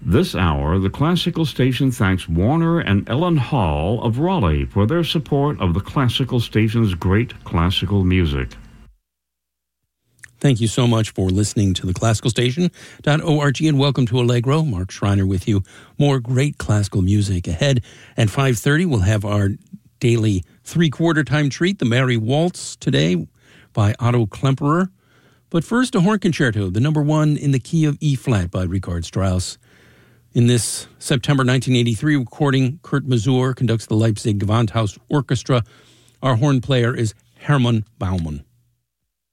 This hour, the classical station thanks Warner and Ellen Hall of Raleigh for their support of the classical station's great classical music. Thank you so much for listening to the classicalstation.org, and welcome to Allegro. Mark Schreiner with you. More great classical music ahead. At 5:30, we'll have our daily three-quarter time treat, the Merry Waltz, today by Otto Klemperer. But first, a horn concerto, the number one in the key of E-flat by Richard Strauss. In this September 1983 recording, Kurt Masur conducts the Leipzig Gewandhaus Orchestra. Our horn player is Hermann Baumann.